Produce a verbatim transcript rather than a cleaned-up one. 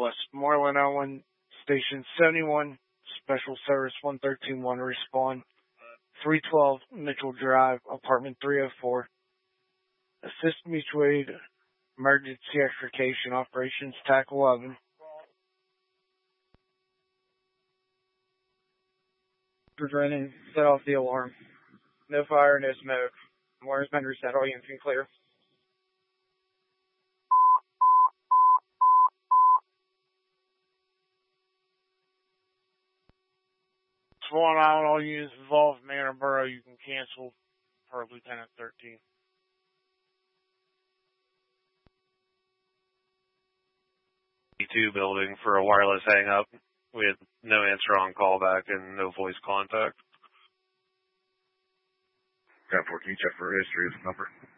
Northwest Moreland Island, Station seventy-one, Special Service one thirteen one, respond. three twelve Mitchell Drive, Apartment three oh four. Assist mutual aid, emergency extrication operations, T A C eleven. Preventing, set off the alarm. No fire, no smoke. Alarm's been reset. All units can clear. Swan Island, all units involved, Manor Borough, you can cancel per Lieutenant thirteen. B two building for a wireless hang up. We had no answer on callback and no voice contact. ten four, can you check for history of this number?